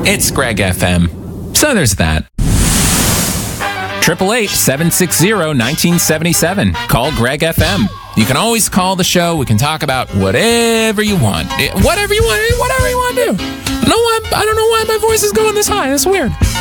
It's Greg FM. So there's that. 888-760-1977. Call Greg FM. You can always call the show. We can talk about whatever you want. Whatever you want to do. I don't know why my voice is going this high. That's weird.